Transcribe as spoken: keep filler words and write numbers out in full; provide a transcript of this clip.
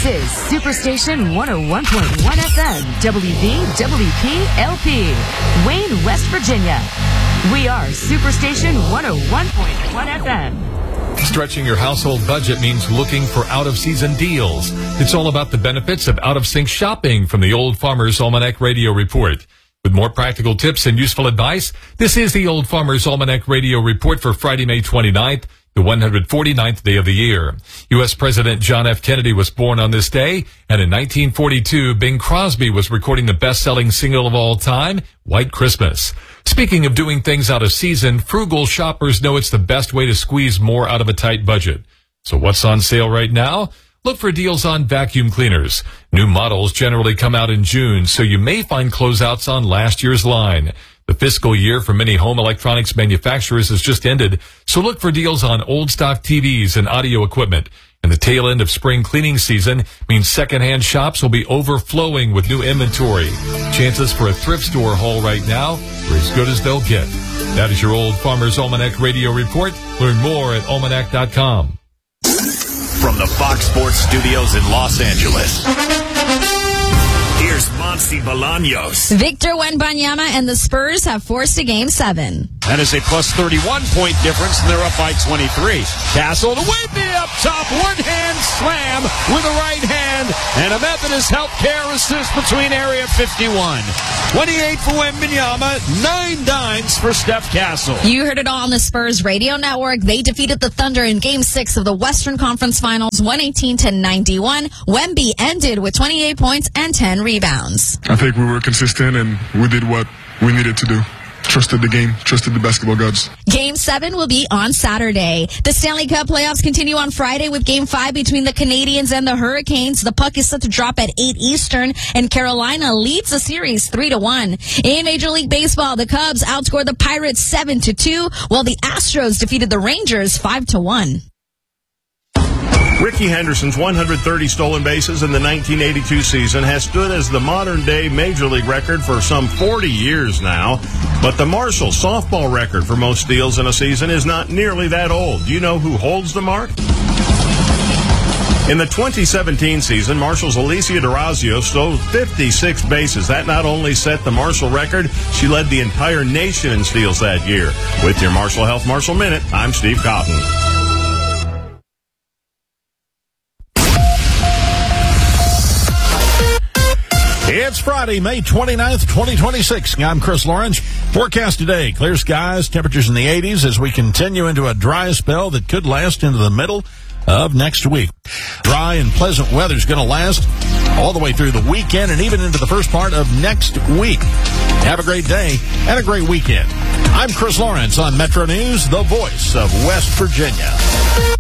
This is Superstation one oh one point one F M, W V W P L P, Wayne, West Virginia. We are Superstation one oh one point one F M. Stretching your household budget means looking for out-of-season deals. It's all about the benefits of out-of-sync shopping from the Old Farmer's Almanac Radio Report. With more practical tips and useful advice, this is the Old Farmer's Almanac Radio Report for Friday, May twenty-ninth, the one hundred forty-ninth day of the year. U S President John F. Kennedy was born on this day, and in nineteen forty-two, Bing Crosby was recording the best-selling single of all time, White Christmas. Speaking of doing things out of season, frugal shoppers know it's the best way to squeeze more out of a tight budget. So what's on sale right now? Look for deals on vacuum cleaners. New models generally come out in June, so you may find closeouts on last year's line. The fiscal year for many home electronics manufacturers has just ended, so look for deals on old stock T Vs and audio equipment. And the tail end of spring cleaning season means secondhand shops will be overflowing with new inventory. Chances for a thrift store haul right now are as good as they'll get. That is your Old Farmer's Almanac Radio Report. Learn more at almanac dot com. From the Fox Sports Studios in Los Angeles, here's Monty Bolaños. Victor Wembanyama and the Spurs have forced a game seven. That is a plus thirty-one point difference, and they're up by twenty-three. Castle to Wemby up top, one-hand slam with a right hand, and a Methodist Healthcare assist between area fifty-one. twenty-eight for Wembanyama, nine dimes for Steph Castle. You heard it all on the Spurs radio network. They defeated the Thunder in Game six of the Western Conference Finals, one eighteen to ninety-one. Wemby ended with twenty-eight points and ten rebounds. I think we were consistent, and we did what we needed to do. Trusted the game, trusted the basketball gods. Game seven will be on Saturday. The Stanley Cup playoffs continue on Friday with Game five between the Canadiens and the Hurricanes. The puck is set to drop at eight Eastern, and Carolina leads the series three to one. In Major League Baseball, the Cubs outscored the Pirates seven to two, while the Astros defeated the Rangers five to one. Rickey Henderson's one hundred thirty stolen bases in the nineteen eighty-two season has stood as the modern-day Major League record for some forty years now. But the Marshall softball record for most steals in a season is not nearly that old. Do you know who holds the mark? In the twenty seventeen season, Marshall's Alicia D'Orazio stole fifty-six bases. That not only set the Marshall record, she led the entire nation in steals that year. With your Marshall Health Marshall Minute, I'm Steve Cotton. It's Friday, May twenty-ninth, twenty twenty-six. I'm Chris Lawrence. Forecast today, clear skies, temperatures in the eighties as we continue into a dry spell that could last into the middle of next week. Dry and pleasant weather is going to last all the way through the weekend and even into the first part of next week. Have a great day and a great weekend. I'm Chris Lawrence on Metro News, the voice of West Virginia.